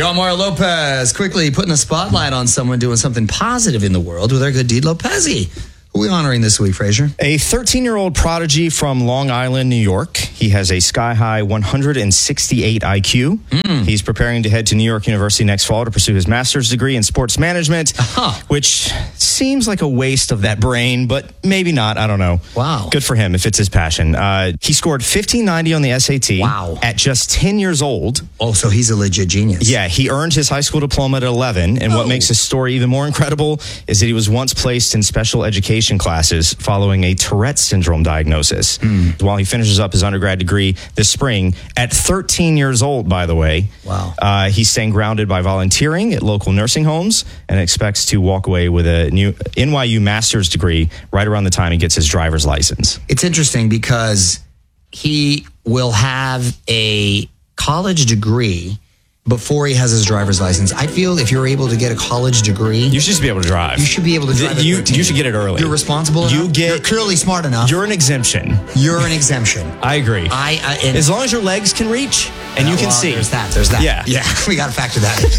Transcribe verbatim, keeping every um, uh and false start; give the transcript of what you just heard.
Yo, Mario Lopez, quickly putting the spotlight on someone doing something positive in the world with our good deed, Lopez. Who are we honoring this week, Frazier? A thirteen-year-old prodigy from Long Island, New York. He has a sky-high one hundred sixty-eight I Q. Mm. He's preparing to head to New York University next fall to pursue his master's degree in sports management, uh-huh. which seems like a waste of that brain, but maybe not. I don't know. Wow. Good for him if it's his passion. Uh, he scored fifteen ninety on the S A T wow. at just ten years old. Oh, so he's a legit genius. Yeah, he earned his high school diploma at eleven, and oh. what makes his story even more incredible is that he was once placed in special education classes following a Tourette syndrome diagnosis. Mm. While he finishes up his undergrad degree this spring, at thirteen years old, by the way, wow. uh, he's staying grounded by volunteering at local nursing homes and expects to walk away with a new N Y U master's degree right around the time he gets his driver's license. It's interesting because he will have a college degree before he has his driver's license. I feel if you're able to get a college degree, you should just be able to drive. You should be able to drive. You, you should get it early. You're responsible enough. You get, you're clearly smart enough. You're an exemption. You're an exemption. I agree. I, I and, as long as your legs can reach and uh, you can well, see. There's that. There's that. Yeah. Yeah. We got to factor that in.